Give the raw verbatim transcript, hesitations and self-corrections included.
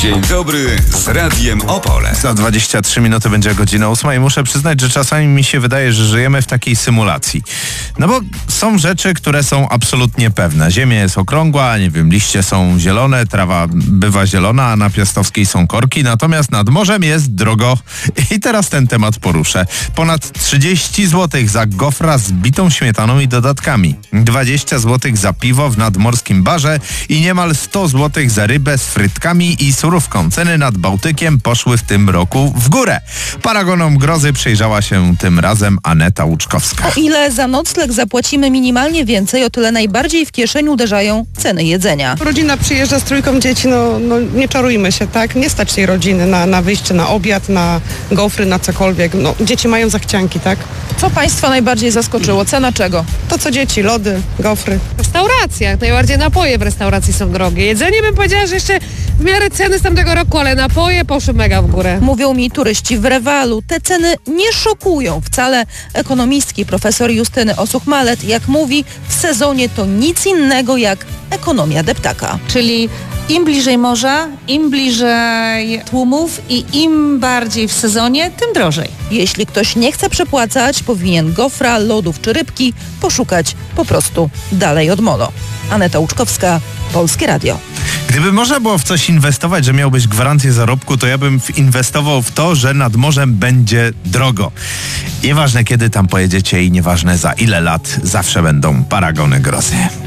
Dzień dobry z Radiem Opole. Za dwadzieścia trzy minuty będzie godzina ósma i muszę przyznać, że czasami mi się wydaje, że żyjemy w takiej symulacji. No bo są rzeczy, które są absolutnie pewne. Ziemia jest okrągła, nie wiem, liście są zielone, trawa bywa zielona, a na Piastowskiej są korki, natomiast nad morzem jest drogo. I teraz ten temat poruszę. Ponad trzydzieści złotych za gofra z bitą śmietaną i dodatkami. dwadzieścia złotych za piwo w nadmorskim barze i niemal sto złotych za rybę z frytkami i surówką. Ceny nad Bałtykiem poszły w tym roku w górę. Paragonom grozy przyjrzała się tym razem Aneta Łuczkowska. O ile za nocleg zapłacimy minimalnie więcej, o tyle najbardziej w kieszeń uderzają ceny jedzenia. Rodzina przyjeżdża z trójką dzieci, no, no nie czarujmy się, tak? Nie stać tej rodziny na, na wyjście na obiad, na gofry, na cokolwiek. No, dzieci mają zachcianki, tak? Co Państwa najbardziej zaskoczyło? Cena czego? To co dzieci, lody, gofry. W restauracjach, najbardziej napoje w restauracji są drogie. Jedzenie bym powiedziała, że jeszcze w miarę ceny z tamtego roku, ale napoje poszły mega w górę. Mówią mi turyści w Rewalu. Te ceny nie szokują wcale. Ekonomistki profesor Justyny Osuch-Malet, jak mówi, w sezonie to nic innego jak ekonomia deptaka. Czyli im bliżej morza, im bliżej tłumów i im bardziej w sezonie, tym drożej. Jeśli ktoś nie chce przepłacać, powinien gofra, lodów czy rybki poszukać po prostu dalej od molo. Aneta Łuczkowska, Polskie Radio. Gdyby można było w coś inwestować, że miałbyś gwarancję zarobku, to ja bym inwestował w to, że nad morzem będzie drogo. Nieważne kiedy tam pojedziecie i nieważne za ile lat, zawsze będą paragony grozy.